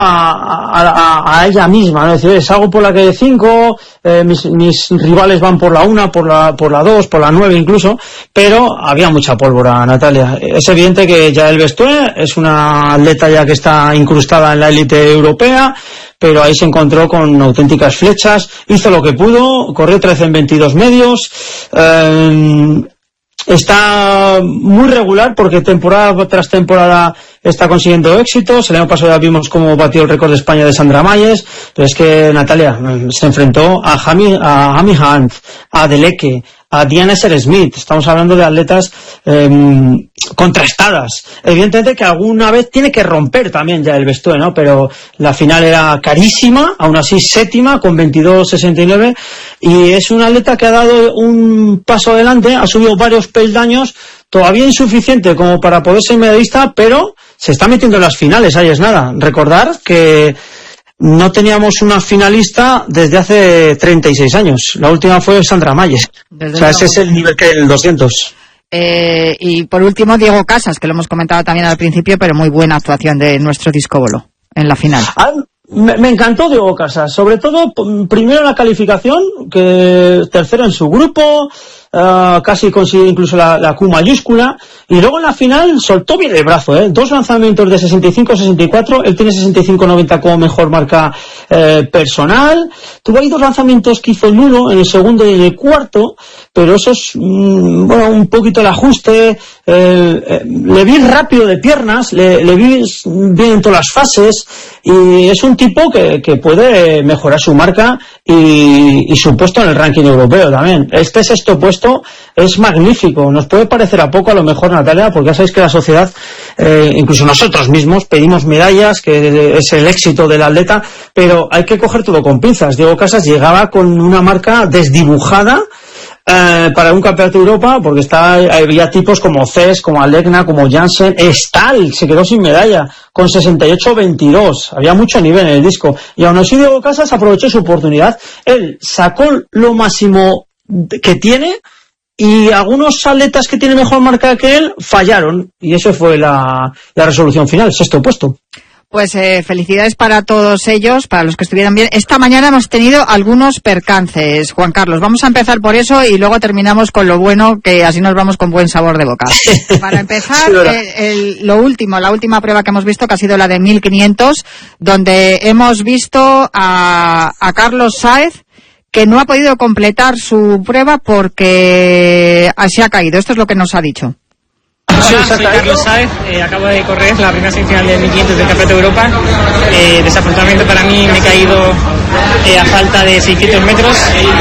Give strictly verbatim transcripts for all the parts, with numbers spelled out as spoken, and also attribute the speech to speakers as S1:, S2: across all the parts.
S1: A, a, a ella misma, ¿no? Es decir, salgo por la calle cinco, eh, mis, mis rivales van por la una, por la por la dos, por la nueve incluso, pero había mucha pólvora, Natalia. Es evidente que Yael Bestúe es una atleta ya que está incrustada en la élite europea, pero ahí se encontró con auténticas flechas, hizo lo que pudo, corrió trece en veintidós medios, eh, está muy regular porque temporada tras temporada está consiguiendo éxitos. El año pasado ya vimos cómo batió el récord de España de Sandra Mayes, pero es que Natalia se enfrentó a Hami, a Hami Hunt, a Deleke, a Diana Esser-Smith. Estamos hablando de atletas eh, contrastadas. Evidentemente que alguna vez tiene que romper también ya el Bestúe, ¿no? Pero la final era carísima, aún así séptima con veintidós sesenta y nueve, y es una atleta que ha dado un paso adelante, ha subido varios peldaños, todavía insuficiente como para poder ser medallista, pero se está metiendo en las finales, ahí es nada. Recordar que no teníamos una finalista desde hace treinta y seis años. La última fue Sandra Mayes. Desde o sea, ese es el nivel que hay en el doscientos.
S2: Eh, y por último, Diego Casas, que lo hemos comentado también al principio, pero muy buena actuación de nuestro discóbolo en la final.
S1: Ah, me, me encantó Diego Casas, sobre todo primero en la calificación, que tercero en su grupo, uh, casi consigue incluso la, la Q mayúscula, y luego en la final soltó bien el brazo, ¿eh? Dos lanzamientos de sesenta y cinco sesenta y cuatro, él tiene sesenta y cinco noventa como mejor marca eh, personal, tuvo ahí dos lanzamientos que hizo el uno, en el segundo y en el cuarto, pero eso es, mmm, bueno, un poquito el ajuste, eh, eh, le vi rápido de piernas, le, le vi bien en todas las fases, y es un tipo que, que puede mejorar su marca y, y su puesto en el ranking europeo también. Este sexto puesto es magnífico, nos puede parecer a poco a lo mejor, Natalia, porque ya sabéis que la sociedad, eh, incluso nosotros mismos, pedimos medallas, que es el éxito del atleta, pero hay que coger todo con pinzas. Diego Casas llegaba con una marca desdibujada Eh, para un campeonato de Europa, porque está, había tipos como Cés, como Alegna, como Jansen. Stahl se quedó sin medalla con sesenta y ocho veintidós, había mucho nivel en el disco, y aún así Diego Casas aprovechó su oportunidad. Él sacó lo máximo que tiene, y algunos atletas que tienen mejor marca que él fallaron, y eso fue la, la resolución final, sexto puesto.
S2: Pues eh, felicidades para todos ellos, para los que estuvieron bien. Esta mañana hemos tenido algunos percances, Juan Carlos. Vamos a empezar por eso y luego terminamos con lo bueno, que así nos vamos con buen sabor de boca. Para empezar, sí, eh, el, lo último, la última prueba que hemos visto, que ha sido la de mil quinientos, donde hemos visto a, a Carlos Sáez, que no ha podido completar su prueba porque se ha caído. Esto es lo que nos ha dicho.
S3: Hola, soy Carlos Sáez, eh, acabo de correr la primera semifinal del mil quinientos del Campeonato de Europa. Eh, desafortunadamente para mí me he caído eh, a falta de seiscientos metros.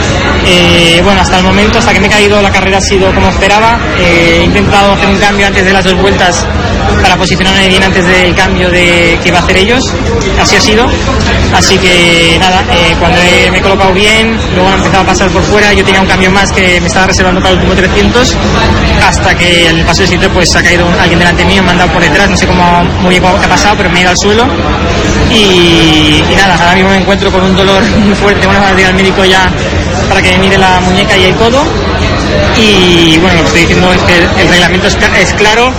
S3: Eh, bueno, hasta el momento, hasta que me he caído, la carrera ha sido como esperaba. Eh, he intentado hacer un cambio antes de las dos vueltas para posicionarme bien antes del cambio de que iba a hacer ellos. Así ha sido. Así que nada, eh, cuando he, me he colocado bien, luego han empezado a pasar por fuera. Yo tenía un cambio más que me estaba reservando para el último trescientos, hasta que en el paso de siguiente pues ha caído alguien delante mío, me han dado por detrás, no sé cómo muy bien cómo ha pasado, pero me he ido al suelo y, y nada, ahora mismo me encuentro con un dolor muy fuerte. Bueno, voy a ir al médico ya para que me mire la muñeca y el codo, y bueno, lo que estoy diciendo es que el reglamento es, es claro.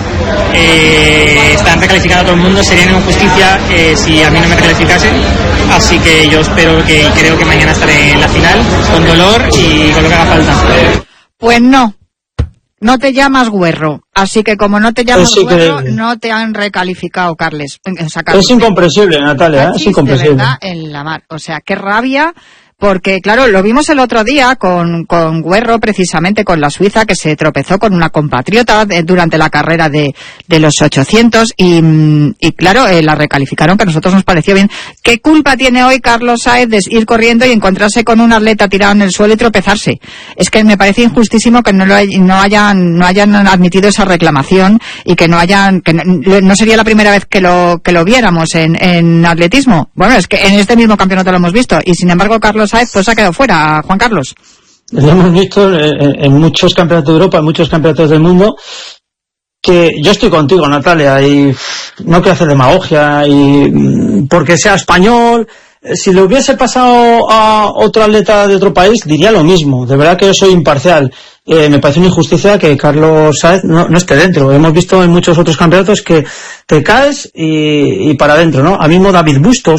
S3: Eh, están recalificando a todo el mundo, sería una injusticia eh, si a mí no me recalificasen, así que yo espero que, creo que mañana estaré en la final con dolor y con lo que haga falta.
S2: Pues no, no te llamas Guerro, así que como no te llamas
S1: sí
S2: Guerro,
S1: que...
S2: no te han recalificado, Carles.
S1: Es incomprensible, Natalia, ¿eh? Es incomprensible.
S2: En la mar. O sea, qué rabia. Porque, claro, lo vimos el otro día con, con Guerro, precisamente con la suiza, que se tropezó con una compatriota de, durante la carrera de, de los ochocientos, y, y claro, eh, la recalificaron, que a nosotros nos pareció bien. ¿Qué culpa tiene hoy Carlos Sáez de ir corriendo y encontrarse con un atleta tirado en el suelo y tropezarse? Es que me parece injustísimo que no, lo, no, hayan, no hayan admitido esa reclamación, y que no hayan, que no, no sería la primera vez que lo, que lo viéramos en, en atletismo. Bueno, es que en este mismo campeonato lo hemos visto, y sin embargo Carlos Sáez pues ha quedado fuera, Juan Carlos.
S1: Lo hemos visto en, en muchos campeonatos de Europa, en muchos campeonatos del mundo, que yo estoy contigo, Natalia, y no quiero hacer demagogia, y porque sea español, si le hubiese pasado a otro atleta de otro país, diría lo mismo. De verdad que yo soy imparcial. Eh, me parece una injusticia que Carlos Sáez no, no esté dentro. Hemos visto en muchos otros campeonatos que te caes y, y para adentro, ¿no? A mismo David Bustos,